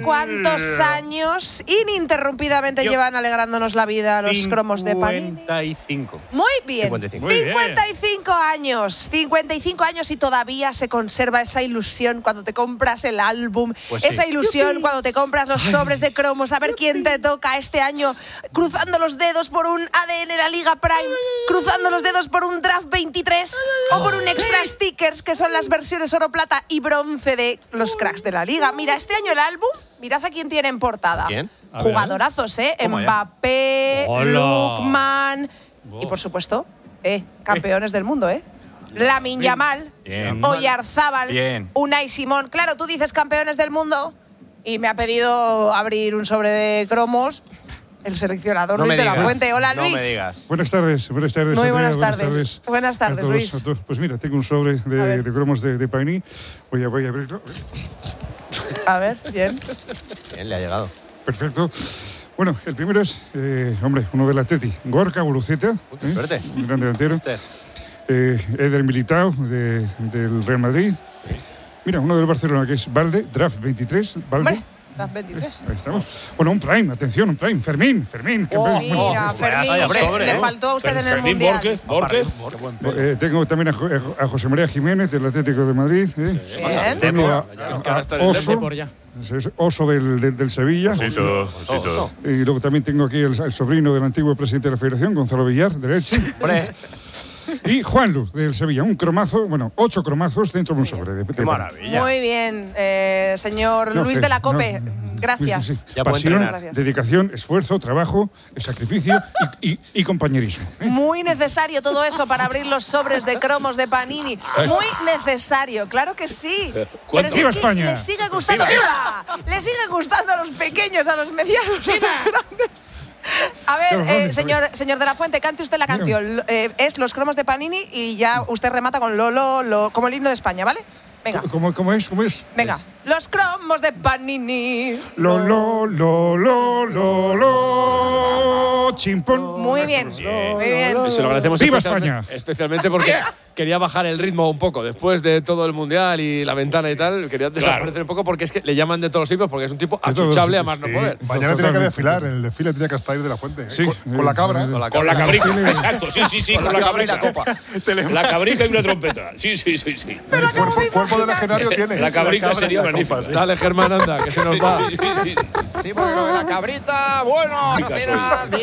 ¿cuántos años ininterrumpidamente llevan alegrándonos la vida los cromos de Panini? 55. Muy bien. 55. 55 años. 55 años y todavía se conserva esa ilusión cuando te compras el álbum. Pues sí. Esa ilusión cuando te compras los sobres de cromos. A ver quién te toca este año. Cruzando los dedos por un ADN La Liga Prime. Cruzando los dedos por un Draft 23. O por un Extra Stickers, que son las versiones oro, plata y bronce de los cracks de la Liga. Mira, este año el álbum, mirad a quién tiene en portada. ¿Quién? Jugadorazos, ¿Cómo ya? Mbappé, ¡Hola! Lookman y, por supuesto, campeones del mundo, Lamine Yamal, Bien. Oyarzábal, Bien. Unai Simón. Claro, tú dices campeones del mundo y me ha pedido abrir un sobre de cromos el seleccionador No Luis me de la digas. Fuente. Hola, No Luis. me digas. Buenas tardes. Muy Andrea, buenas tardes. Buenas tardes, a todos, Luis. a todos. Pues mira, tengo un sobre de cromos de Panini. Voy a abrirlo. A ver, bien. Bien, le ha llegado. Perfecto. Bueno, el primero es, uno del Atleti. Gorka Guruceta. Qué suerte. Un gran delantero. Usted. Eder Militao, del Real Madrid. Mira, uno del Barcelona, que es Valde, Draft 23. Valde. Hombre, las 23. Ahí estamos. Bueno, un Prime, atención, un Prime. Fermín. Oh, mira, Fermín, vaya sobre, le faltó a usted en el Fermín Mundial. Borges. Tengo también a José María Jiménez, del Atlético de Madrid. Bien. Tengo a Oso, por ya. Oso del Sevilla. Osito. Y luego también tengo aquí el sobrino del antiguo presidente de la Federación, Gonzalo Villar, del Elche. Hombre, Y Juanlu, del Sevilla. Un cromazo, 8 cromazos dentro de un sobre. qué maravilla. Muy bien, señor No, Luis de la Cope. Gracias. Sí. Ya puede Pasión, entrenar. dedicación, esfuerzo, trabajo, sacrificio y compañerismo. Muy necesario todo eso para abrir los sobres de cromos de Panini. Muy necesario, claro que sí. Pero si ¡Viva es que España! le sigue gustando, ¡viva! Le sigue gustando a los pequeños, a los medianos, a los grandes. A ver, señor de la Fuente, cante usted la canción. Es los cromos de Panini y ya usted remata con Lolo, como el himno de España, ¿vale? Venga. ¿Cómo es? Venga. Los cromos de Panini. Chimpón. Muy bien. Muy bien. Se lo agradecemos ¡Viva especialmente, España! especialmente porque quería bajar el ritmo un poco. Después de todo el Mundial y la ventana y tal, quería desaparecer un poco porque es que le llaman de todos los tipos porque es un tipo De todos achuchable los a más no sitios, poder. sí. Mañana tiene que Totalmente. desfilar, en el desfile tiene que estar ahí de la Fuente. Sí. Con la cabra. Con la cabrica. Exacto, sí, con la cabra y cabrica. la copa. La cabrica y una trompeta. Sí. El cuerpo del escenario tiene. La cabrica sería magnífica. Dale, Germán, anda, que se nos va. Sí, porque lo de la cabrita, bueno, Cabrica, no será